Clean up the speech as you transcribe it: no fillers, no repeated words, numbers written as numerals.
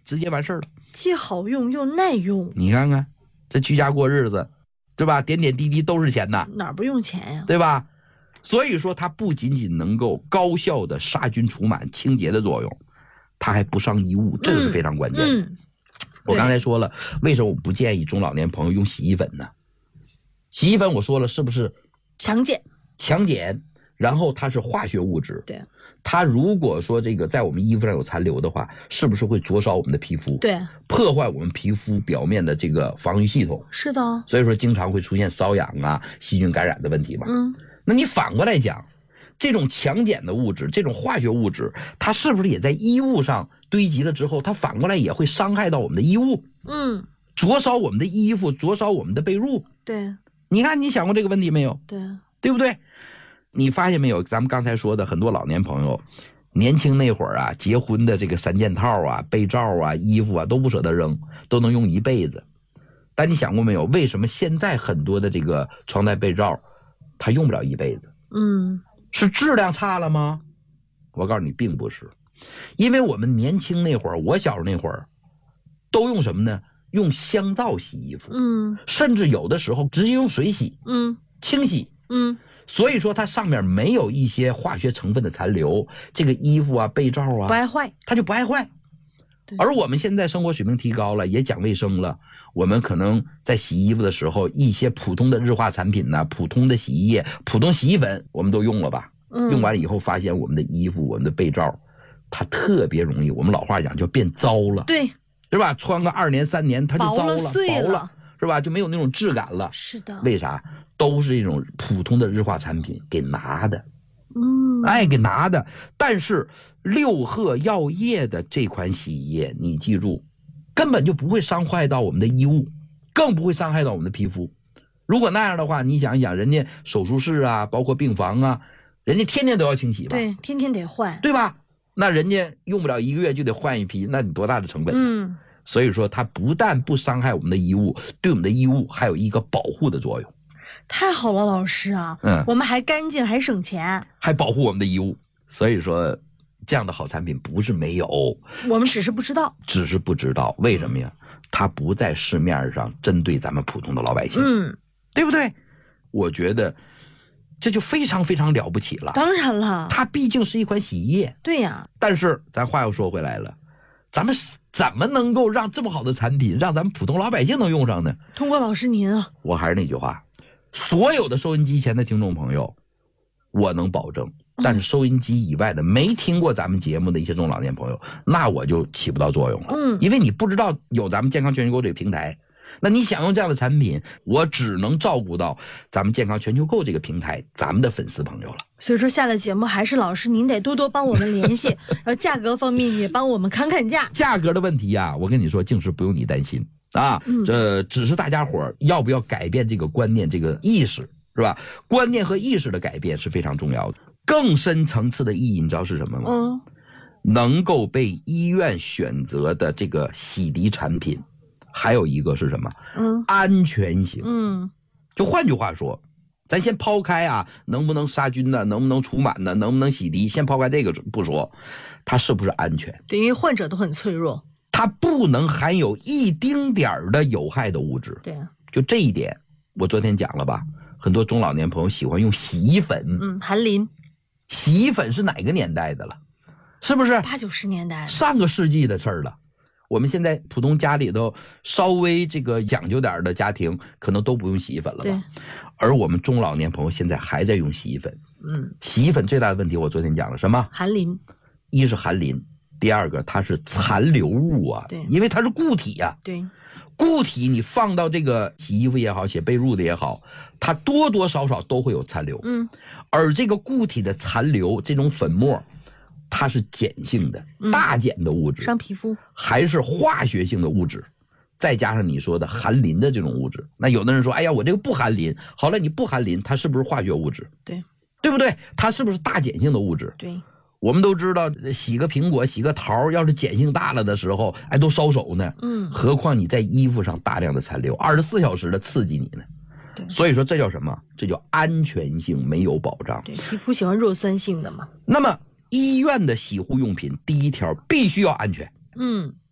直接完事儿了， 既好用又耐用。 你看看这居家过日子，对吧？点点滴滴都是钱呐， 哪不用钱呀？ 对吧？所以说它不仅仅能够高效的杀菌除螨清洁的作用，它还不伤衣物，这个是非常关键的。我刚才说了，为什么我不建议中老年朋友用洗衣粉呢？洗衣粉我说了是不是强碱， 然后它是化学物质， 对， 它如果说这个在我们衣服上有残留的话，是不是会灼烧我们的皮肤？ 对， 破坏我们皮肤表面的这个防御系统。 是的， 所以说经常会出现瘙痒啊、细菌感染的问题嘛。那你反过来讲，这种强碱的物质，这种化学物质，它是不是也在衣物上堆积了之后，它反过来也会伤害到我们的衣物？灼烧我们的衣服，灼烧我们的被褥。 对， 你看，你想过这个问题没有？ 对， 对不对？你发现没有？咱们刚才说的很多老年朋友，年轻那会儿啊，结婚的这个3件套啊、被罩啊、衣服啊都不舍得扔，都能用一辈子。但你想过没有，为什么现在很多的这个床单被罩，它用不了一辈子？是质量差了吗？我告诉你，并不是，因为我们年轻那会儿，我小时候那会儿，都用什么呢？用香皂洗衣服，甚至有的时候直接用水洗，清洗，所以说它上面没有一些化学成分的残留，这个衣服啊、被罩啊不爱坏， 它就不爱坏。而我们现在生活水平提高了，也讲卫生了，我们可能在洗衣服的时候，一些普通的日化产品呢、普通的洗衣液、普通洗衣粉，我们都用了吧？用完以后发现我们的衣服、我们的被罩，它特别容易，我们老话讲叫变糟了， 对， 是吧？穿个2年3年它就糟了、 碎了， 是吧？就没有那种质感了。 是的， 为啥？都是这种普通的日化产品给拿的。给拿的。但是六鹤药业的这款洗衣液，你记住，根本就不会伤害到我们的衣物，更不会伤害到我们的皮肤。如果那样的话，你想一想，人家手术室啊，包括病房啊，人家天天都要清洗吧？ 对，天天得换， 对吧？那人家用不了1个月就得换一批，那你多大的成本？所以说它不但不伤害我们的衣物，对我们的衣物还有一个保护的作用。 太好了，老师啊，我们还干净，还省钱， 还保护我们的衣物。所以说，这样的好产品不是没有， 我们只是不知道， 为什么呀？它不在市面上针对咱们普通的老百姓，对不对？我觉得这就非常非常了不起了。 当然了， 它毕竟是一款洗衣液， 对呀。 但是咱话又说回来了，咱们怎么能够让这么好的产品让咱们普通老百姓能用上呢？ 通过老师您啊， 我还是那句话，所有的收音机前的听众朋友，我能保证，但是收音机以外的没听过咱们节目的一些中老年朋友，那我就起不到作用了。因为你不知道有咱们健康全球购这个平台，那你想用这样的产品，我只能照顾到咱们健康全球购这个平台咱们的粉丝朋友了。 所以说下了节目还是老师您得多多帮我们联系，然后价格方面也帮我们看价。 价格的问题啊，我跟你说，净是不用你担心啊，这只是大家伙要不要改变这个观念、这个意识，是吧？观念和意识的改变是非常重要的。更深层次的意义，你知道是什么吗？能够被医院选择的这个洗涤产品，还有一个是什么？安全性。就换句话说，咱先抛开啊，能不能杀菌呢？能不能除螨呢？能不能洗涤？先抛开这个不说，它是不是安全？ 对，因为患者都很脆弱， 它不能含有一丁点儿的有害的物质。 对啊， 就这一点，我昨天讲了吧？很多中老年朋友喜欢用洗衣粉， 含磷。 洗衣粉是哪个年代的了？是不是 80、90年代上个世纪的事儿了？我们现在普通家里头稍微这个讲究点的家庭，可能都不用洗衣粉了吧？而我们中老年朋友现在还在用洗衣粉。洗衣粉最大的问题，我昨天讲了什么？ 含磷。 一是含磷，第二个它是残留物啊， 对， 因为它是固体啊。 对， 固体你放到这个洗衣服也好，洗被褥的也好，它多多少少都会有残留。而这个固体的残留，这种粉末，它是碱性的，大碱的物质， 伤皮肤， 还是化学性的物质，再加上你说的含磷的这种物质。那有的人说，哎呀，我这个不含磷。好了，你不含磷，它是不是化学物质？ 对， 对不对？它是不是大碱性的物质？ 对。 我们都知道，洗个苹果、洗个桃，要是碱性大了的时候，哎，都烧手呢。何况你在衣服上大量的残留，24小时的刺激你呢。所以说这叫什么？这叫安全性没有保障。 对，皮肤喜欢弱酸性的嘛。 那么医院的洗护用品，第一条必须要安全。